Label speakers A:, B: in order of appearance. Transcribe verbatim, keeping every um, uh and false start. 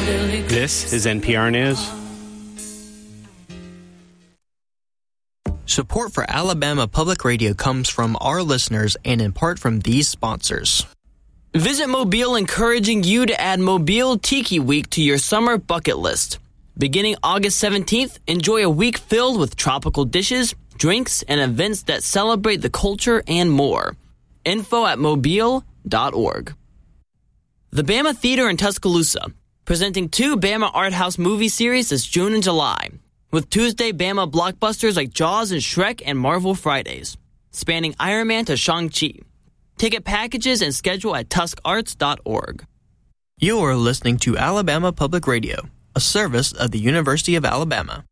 A: This is N P R News.
B: Support for Alabama Public Radio comes from our listeners and in part from these sponsors.
C: Visit Mobile, encouraging you to add Mobile Tiki Week to your summer bucket list. Beginning August seventeenth, enjoy a week filled with tropical dishes, drinks, and events that celebrate the culture and more. Info at mobile dot org. The Bama Theater in Tuscaloosa, presenting two Bama Art House movie series this June and July, with Tuesday Bama blockbusters like Jaws and Shrek and Marvel Fridays, spanning Iron Man to Shang-Chi. Ticket packages and schedule at tusk arts dot org.
B: You are listening to Alabama Public Radio, a service of the University of Alabama.